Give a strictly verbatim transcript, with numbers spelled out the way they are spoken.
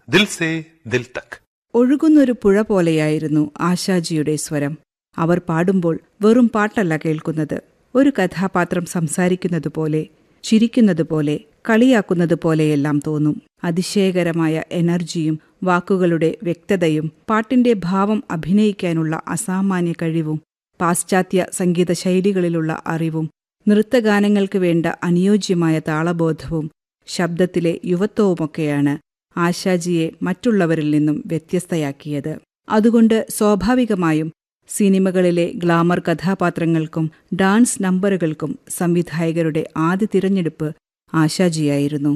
ദിൽ say ദിൽ തക്. ഒഴുകുന്നൊരു പുഴ പോലെയായിരുന്നു ആശാജിയുടെ സ്വരം. അവർ പാടുമ്പോൾ വെറും പാട്ടല്ല കേൾക്കുന്നത്, ഒരു കഥാപാത്രം സംസാരിക്കുന്നതുപോലെ, ചിരിക്കുന്നതുപോലെ, കളിയാക്കുന്നതുപോലെയെല്ലാം തോന്നും. അതിശയകരമായ എനർജിയും വാക്കുകളുടെ വ്യക്തതയും പാട്ടിന്റെ ഭാവം അഭിനയിക്കാനുള്ള അസാമാന്യ കഴിവും പാശ്ചാത്യ സംഗീത ശൈലികളിലുള്ള അറിവും നൃത്തഗാനങ്ങൾക്ക് വേണ്ട അനുയോജ്യമായ താളബോധവും ശബ്ദത്തിലെ യുവത്വവുമൊക്കെയാണ് ആശാജിയെ മറ്റുള്ളവരിൽ നിന്നും വ്യത്യസ്തയാക്കിയത്. അതുകൊണ്ട് സ്വാഭാവികമായും സിനിമകളിലെ ഗ്ലാമർ കഥാപാത്രങ്ങൾക്കും ഡാൻസ് നമ്പറുകൾക്കും സംവിധായകരുടെ ആദ്യ തിരഞ്ഞെടുപ്പ് ആശാജിയായിരുന്നു.